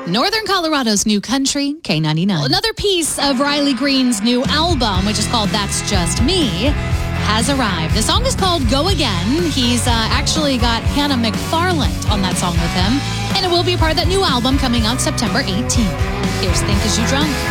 Northern Colorado's new country, K99. Another piece of Riley Green's new album, which is called That's Just Me, has arrived. The song is called Go Again. He's actually got Hannah McFarland on that song with him, and it will be part of that new album coming out September 18th. Here's Think As You Drunk.